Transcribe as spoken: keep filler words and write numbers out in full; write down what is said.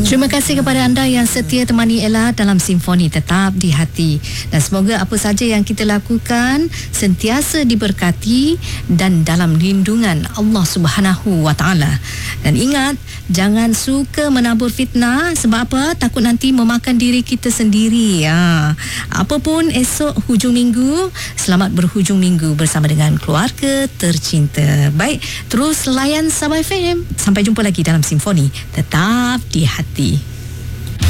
Terima kasih kepada anda yang setia temani Ella dalam Simfoni Tetap di Hati. Dan semoga apa saja yang kita lakukan sentiasa diberkati dan dalam lindungan Allah Subhanahu Wa Taala. Dan ingat, jangan suka menabur fitnah. Sebab apa? Takut nanti memakan diri kita sendiri. Ya. Apapun esok hujung minggu, selamat berhujung minggu bersama dengan keluarga tercinta. Baik, terus layan Sabah F M. Sampai jumpa lagi dalam Simfoni Tetap di Hati.